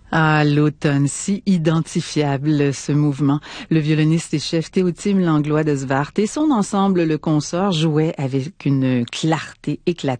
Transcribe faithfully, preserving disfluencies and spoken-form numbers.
Ah, l'automne, si identifiable, ce mouvement. Le violoniste et chef Théotime Langlois de Zwart et son ensemble Le Consort jouaient avec une clarté éclatante